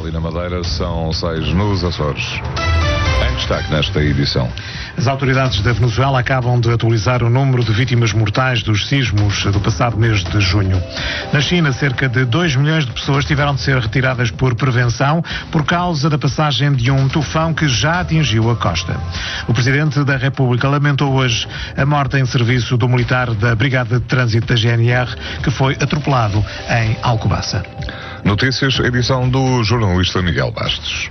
e na Madeira, são 6 nos Açores. Em destaque nesta edição. As autoridades da Venezuela acabam de atualizar o número de vítimas mortais dos sismos do passado mês de junho. Na China, cerca de 2 milhões de pessoas tiveram de ser retiradas por prevenção por causa da passagem de um tufão que já atingiu a costa. O Presidente da República lamentou hoje a morte em serviço do militar da Brigada de Trânsito da GNR que foi atropelado em Alcobaça. Notícias, edição do jornalista Miguel Bastos.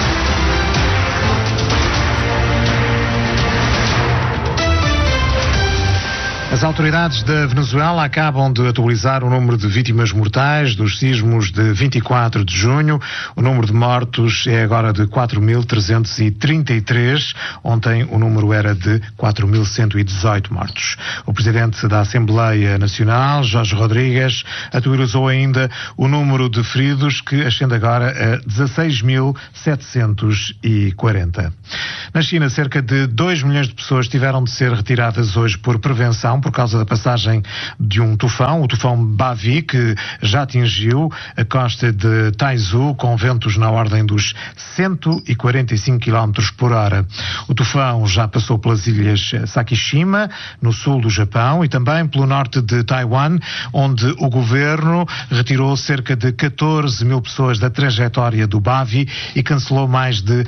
As autoridades da Venezuela acabam de atualizar o número de vítimas mortais dos sismos de 24 de junho. O número de mortos é agora de 4.333. Ontem o número era de 4.118 mortos. O Presidente da Assembleia Nacional, Jorge Rodrigues, atualizou ainda o número de feridos, que ascende agora a 16.740. Na China, cerca de 2 milhões de pessoas tiveram de ser retiradas hoje por prevenção, por causa da passagem de um tufão, o tufão Bavi, que já atingiu a costa de Taizu com ventos na ordem dos 145 km por hora. O tufão já passou pelas ilhas Sakishima, no sul do Japão, e também pelo norte de Taiwan, onde o governo retirou cerca de 14 mil pessoas da trajetória do Bavi e cancelou mais de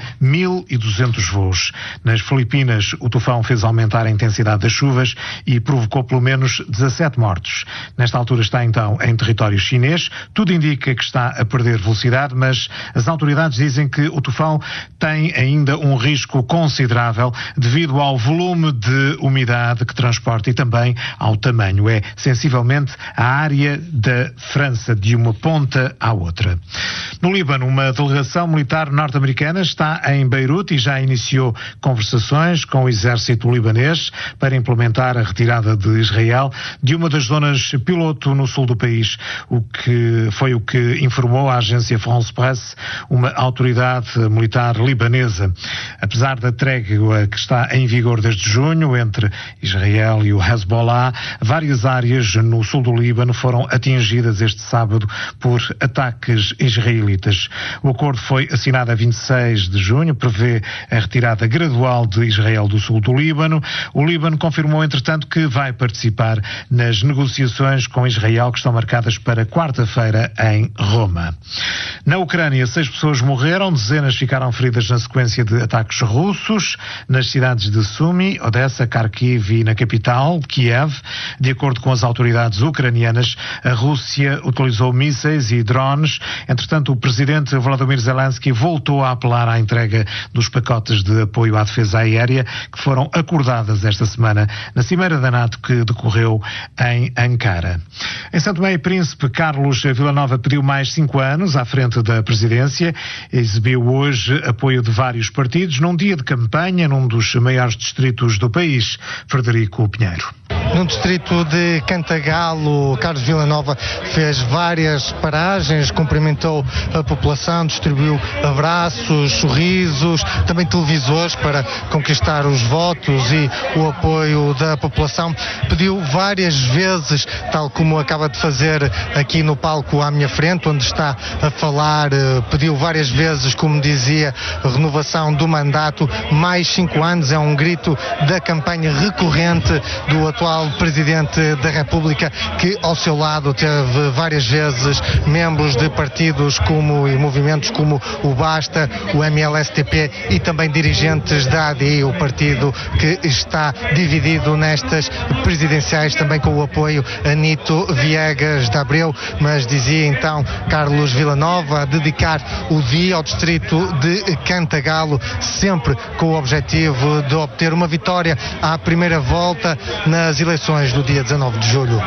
1.200 voos. Nas Filipinas, o tufão fez aumentar a intensidade das chuvas e provocou pelo menos 17 mortos. Nesta altura está então em território chinês. Tudo indica que está a perder velocidade, mas as autoridades dizem que o tufão tem ainda um risco considerável devido ao volume de umidade que transporta e também ao tamanho. É sensivelmente a área da França, de uma ponta à outra. No Líbano, uma delegação militar norte-americana está em Beirute e já iniciou conversações com o exército libanês para implementar a retirada de Israel de uma das zonas piloto no sul do país, o que informou a agência France Presse, uma autoridade militar libanesa. Apesar da trégua que está em vigor desde junho entre Israel e o Hezbollah, várias áreas no sul do Líbano foram atingidas este sábado por ataques israelitas. O acordo foi assinado a 26 de junho, prevê a retirada gradual de Israel do sul do Líbano. O Líbano confirmou, entretanto, que vai participar nas negociações com Israel que estão marcadas para quarta-feira em Roma. Na Ucrânia, 6 pessoas morreram, dezenas ficaram feridas na sequência de ataques russos nas cidades de Sumy, Odessa, Kharkiv e na capital, Kiev. De acordo com as autoridades ucranianas, a Rússia utilizou mísseis e drones. Entretanto, o presidente Volodymyr Zelensky voltou a apelar à entrega dos pacotes de apoio à defesa aérea que foram acordadas esta semana na Cimeira da NATO que decorreu em Ankara. Em São Tomé e Príncipe, Carlos Villanova pediu mais 5 anos à frente da presidência. Exibiu hoje apoio de vários partidos num dia de campanha num dos maiores distritos do país. Frederico Pinheiro. No distrito de Cantagalo, Carlos Villanova fez várias paragens, cumprimentou a população, distribuiu abraços, sorrisos, também televisores para conquistar os votos e o apoio da população. Pediu várias vezes, tal como acaba de fazer aqui no palco à minha frente, onde está a falar, pediu várias vezes, como dizia, a renovação do mandato, mais 5 anos, é um grito da campanha recorrente do atual Presidente da República, que ao seu lado teve várias vezes membros de partidos e movimentos como o Basta, o MLSTP e também dirigentes da ADI, o partido que está dividido nestas presidenciais, também com o apoio a Nito Viegas de Abreu, mas dizia então Carlos Villanova dedicar o dia ao distrito de Cantagalo, sempre com o objetivo de obter uma vitória à primeira volta nas eleições do dia 19 de julho.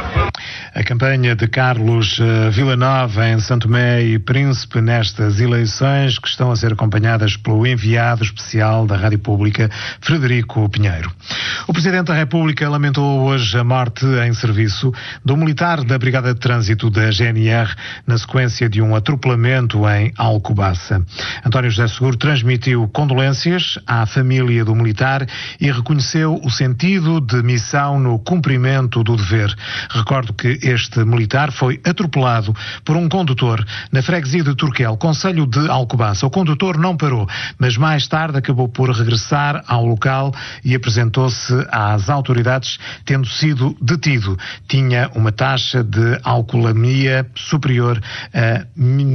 A campanha de Carlos Villanova em São Tomé e Príncipe nestas eleições, que estão a ser acompanhadas pelo enviado especial da Rádio Pública, Frederico Pinheiro. O Presidente da República lamentou hoje a morte em serviço do militar da Brigada de Trânsito da GNR na sequência de um atropelamento em Alcobaça. António José Seguro transmitiu condolências à família do militar e reconheceu o sentido de missão no cumprimento do dever. Recordo que este militar foi atropelado por um condutor na freguesia de Turquel, concelho de Alcobaça. O condutor não parou, mas mais tarde acabou por regressar ao local e apresentou-se às autoridades, tendo sido detido. Tinha uma taxa de alcoolemia superior a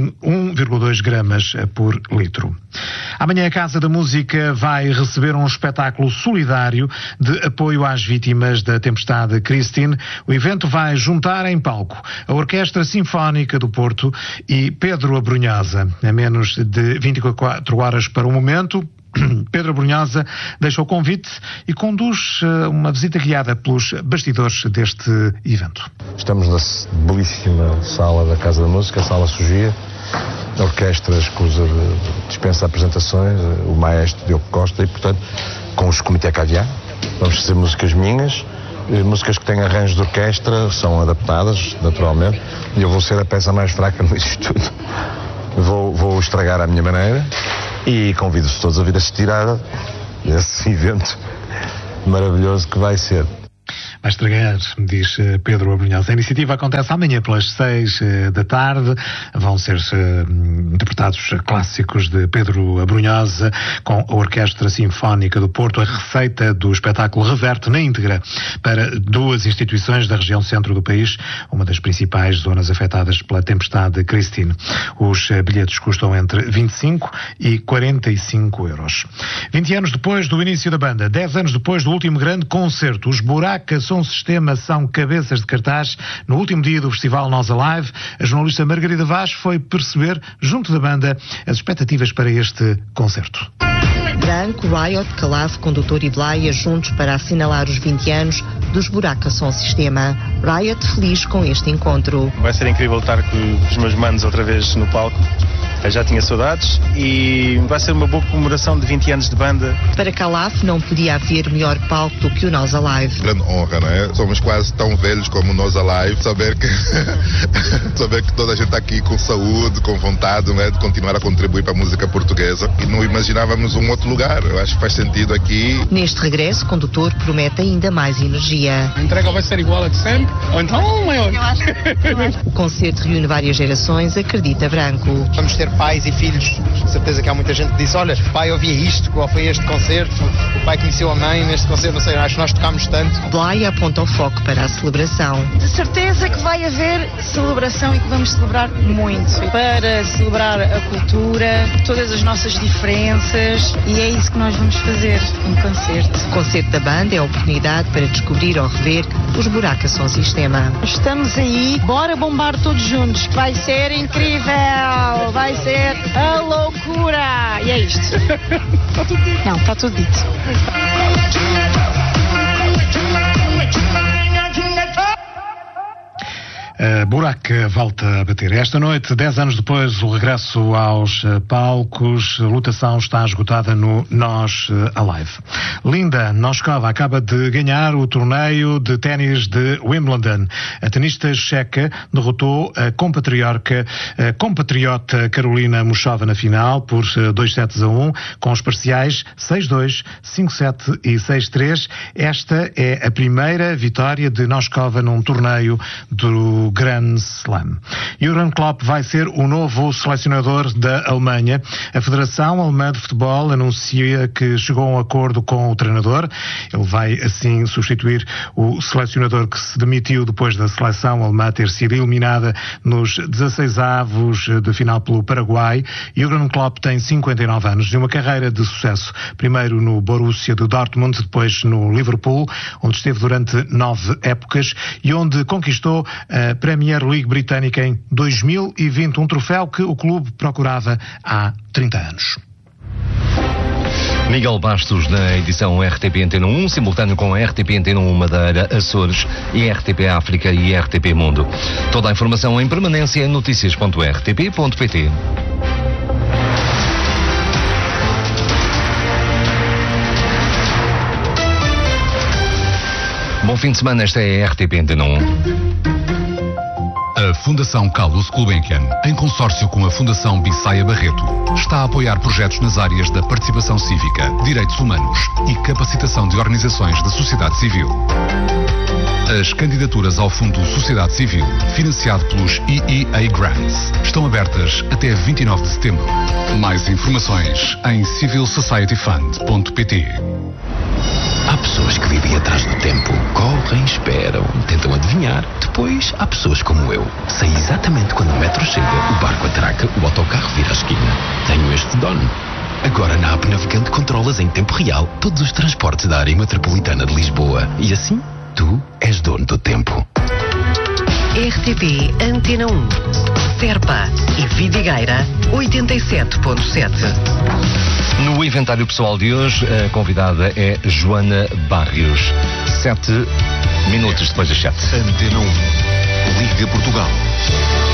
1,2 gramas por litro. Amanhã a Casa da Música vai receber um espetáculo solidário de apoio às vítimas da tempestade Christine. O evento vai juntar em palco a Orquestra Sinfónica do Porto e Pedro Abrunhosa. A menos de 24 horas para o momento, Pedro Abrunhosa deixa o convite e conduz uma visita guiada pelos bastidores deste evento. Estamos na belíssima sala da Casa da Música, a Sala Sugia. A orquestra escusa dispensa apresentações, o maestro Diogo Costa, e portanto com os Comitê Caviar vamos fazer músicas minhas, músicas que têm arranjos de orquestra, são adaptadas naturalmente, e eu vou ser a peça mais fraca nisto tudo. Vou estragar à minha maneira e convido-vos todos a vir assistir a esse evento maravilhoso que vai ser. Vai estragar, diz Pedro Abrunhosa. A iniciativa acontece amanhã pelas 6 da tarde. Vão ser interpretados clássicos de Pedro Abrunhosa com a Orquestra Sinfónica do Porto. A receita do espetáculo reverte na íntegra para 2 instituições da região centro do país, uma das principais zonas afetadas pela tempestade Christine. Os bilhetes custam entre 25 e 45 euros. 20 anos depois do início da banda, 10 anos depois do último grande concerto, os Buraca Som Sistema são cabeças de cartaz. No último dia do festival Nós Alive, a jornalista Margarida Vaz foi perceber, junto da banda, as expectativas para este concerto. Branco, Riot, Calaf, Condutor e Blaia juntos para assinalar os 20 anos dos Buraca Som Sistema. Riot feliz com este encontro. Vai ser incrível estar com os meus manos outra vez no palco. Eu já tinha saudades e vai ser uma boa comemoração de 20 anos de banda. Para Calaf não podia haver melhor palco do que o Nós Alive. Grande honra, não é? Somos quase tão velhos como o Nós Alive. Saber que toda a gente está aqui com saúde, com vontade, não é? De continuar a contribuir para a música portuguesa. E não imaginávamos um outro lugar. Eu acho que faz sentido aqui. Neste regresso, o Condutor promete ainda mais energia. A entrega vai ser igual a de sempre, ou então maior. Eu acho. O concerto reúne várias gerações, acredita Branco. Vamos ter pais e filhos, de certeza que há muita gente que diz, olha, o pai ouvia isto, qual foi este concerto, o pai conheceu a mãe neste concerto, não sei, acho que nós tocámos tanto. Blaia aponta o foco para a celebração. De certeza que vai haver celebração e que vamos celebrar muito, para celebrar a cultura, todas as nossas diferenças, e é isso que nós vamos fazer em concerto. O concerto da banda é a oportunidade para descobrir ou rever os Buraca Som Sistema. Estamos aí, bora bombar todos juntos, vai ser incrível, vai ser a loucura. E é isto. Está tudo dito. Não, está tudo dito. Buraca volta a bater. Esta noite, 10 anos depois, o regresso aos palcos. A lotação está esgotada no Nós Alive. Linda Noskova acaba de ganhar o torneio de ténis de Wimbledon. A tenista checa derrotou a compatriota Carolina Muchova na final por 2-1, com os parciais 6-2, 5-7 e 6-3. Esta é a primeira vitória de Noskova num torneio do Grand Slam. Jürgen Klopp vai ser o novo selecionador da Alemanha. A Federação Alemã de Futebol anuncia que chegou a um acordo com o treinador. Ele vai assim substituir o selecionador que se demitiu depois da seleção alemã ter sido eliminada nos 16avos de final pelo Paraguai. Jürgen Klopp tem 59 anos e uma carreira de sucesso. Primeiro no Borussia de Dortmund, depois no Liverpool, onde esteve durante 9 épocas e onde conquistou a Premier League britânica em 2020, um troféu que o clube procurava há 30 anos. Miguel Bastos na edição RTP Antena 1, simultâneo com a RTP Antena 1 Madeira, Açores e RTP África e RTP Mundo. Toda a informação em permanência em noticias.rtp.pt. Bom fim de semana, esta é a RTP Antena 1. A Fundação Carlos Gulbenkian, em consórcio com a Fundação Bissaia Barreto, está a apoiar projetos nas áreas da participação cívica, direitos humanos e capacitação de organizações da sociedade civil. As candidaturas ao Fundo Sociedade Civil, financiado pelos EEA Grants, estão abertas até 29 de setembro. Mais informações em civilsocietyfund.pt. Há pessoas que vivem atrás do tempo, correm, esperam, tentam adivinhar. Depois há pessoas como eu. Sei exatamente quando o metro chega, o barco atraca, o autocarro vira a esquina. Tenho este dono. Agora na app Navegante controlas em tempo real todos os transportes da área metropolitana de Lisboa. E assim, tu és dono do tempo. RTP Antena 1, Serpa e Vidigueira 87.7. No inventário pessoal de hoje, a convidada é Joana Barrios. 7 minutos depois das 7. Antena 1, Liga Portugal.